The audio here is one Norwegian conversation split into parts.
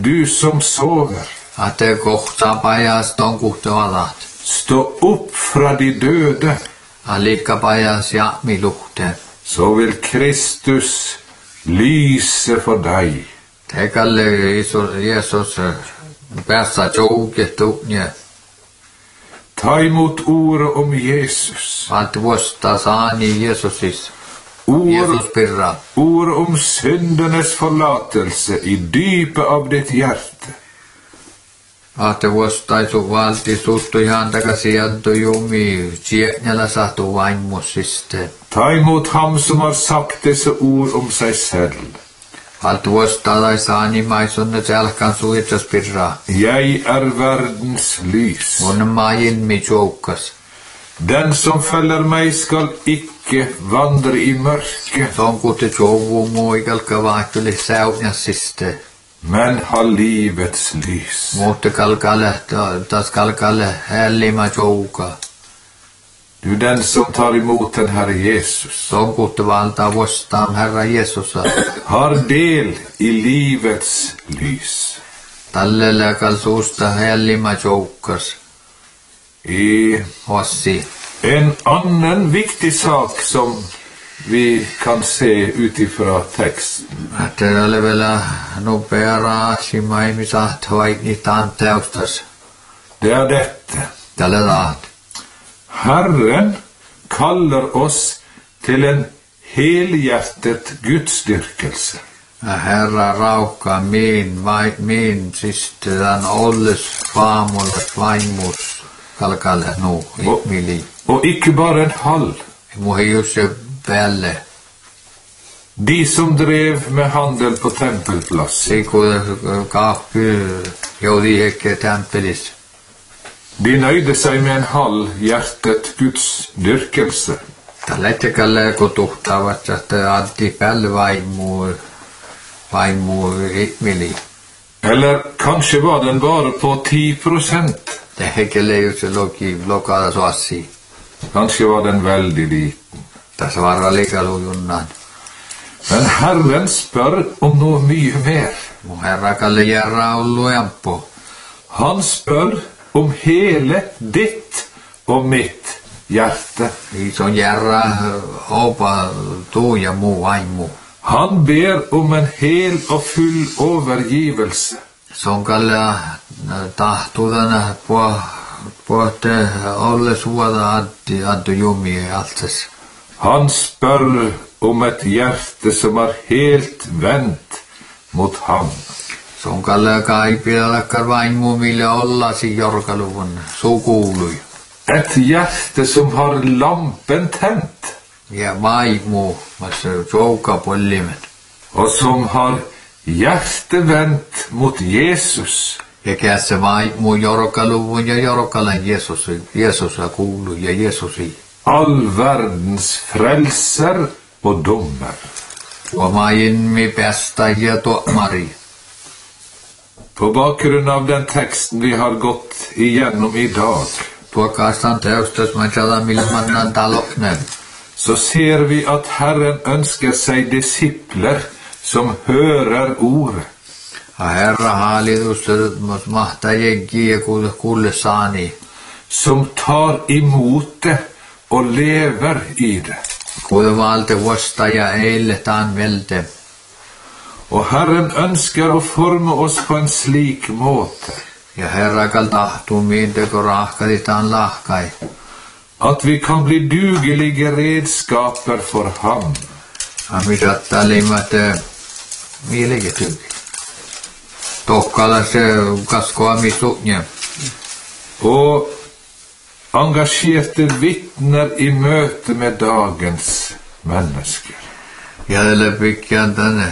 du som sover. Att det kohta pajas ton kuhtoalat. Stå upp fra de døde. Alikka pajas ja miluhte. Så vil Kristus lyse for deg. Tekalle Jesus päässä joukettuja. Ta imot ordet om Jesus. Att vuosta saani Jesusis. Jesus pirra. Ord om syndenes forlatelse i dypet av ditt hjerte. Att vuosta isu valti suttu ihan takaisin anto jumi tjeknällä sahtu vaimmusiste. Ta imot ham som har sagt disse ord om seg selv. Att vuosta tai saani maisunne selkan suitsas pirra. Jeg verdens lys. Mun main mi joukas. Den som følger meg skal ikke vandre i mørke, Son kutte jouvu muikalka vaakuli säunjassiste. men ha livets lys. Mutta kalkale, tas kalkale hällima jouka. Du den som tar imot den Herre Jesus, Son kutte valtaa vuostaan Herra Jeesusa. har del i livets lys. Tallella kalsuusta hällima joukas. I Hossi. en annen viktig sak som vi kan se utifra teksten, Att det oli vielä nopea raasima ihmisaht vaiknitaan teustas. det er dette. Tällä taht. Herren kaller oss til en helhjertet gudsdyrkelse. Herra raukka min sistään olles faamulles vaimus kalkalle nu ihmili. Og ikke bare en halv. Muhi jusse päälle. De som drev med handel på tempelplass, Siku kahpy joudi hekke tempelis. de nøyde seg med en halvhjertet gudsdyrkelse. Tällä kutuhtavat, että addi päälle vaimu ihmili. Eller kanskje var den bare på 10%. Det hekke leijutse lokala suassi. Kanskje var den veldig liten. Tässä varra liikalujunnan. Men Herren spør om noe mye mer. Mun herra kalle järra ollu jampo. Han spør om hele ditt og mitt hjerte. Ison järra opa tuu ja muu vaimu. Han ber om en hel og full overgivelse. Son kalle tahtuudana pohte olle suoda addu jumi altes. Han spør om et hjerte som er helt vendt mot ham. Son kalle kaipidalakkar vaimu mille ollasi jorkaluvun sukuului. Et hjerte som har lampen tent, Ja vaimu, massa jouka pollimen. og som har hjertet vendt mot Jesus. Ja kässä vaimu jorkaluvun ja jorkalan Jeesusa kuulu ja Jeesusi. All verdens frelser og dommer. Og main bästa ja tuomari. På bakgrunn av den teksten vi har gått igjennom i dag, Tuokastan teustas manchala milmannan taloknen. så ser vi at Herren ønsker seg disipler som hører ordet. Herra hallitus mahtaa jeggiä kuule saani. Som tar imot det og lever i det. Kuule valte vuosta ja eille taan velte. Og Herren ønsker å forme oss på en slik måte Ja herra kal tahtuu miinteko rahkati taan lahkai. at vi kan bli dugelige redskaper for ham. Amisattalimat mieleketyy. Tokkala se kaskoa misutnje. Og engasjerte vitner i møte med dagens mennesker. Ja tällä pikkään tänne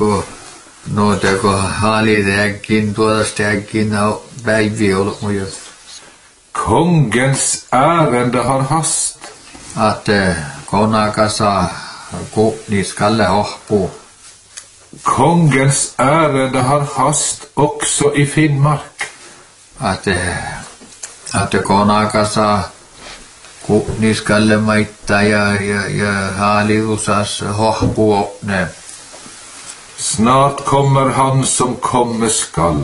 teko haalitäkin tuodasta äkkin päivi ollut muja. Kongens ærende har hast. Att konakasa niskalle hohpuu. Kongens ærende har hast også i Finnmark. Att konakasa niskalle maittaa ja haalitusas hohpuu ne. Snart kommer han som komme skal.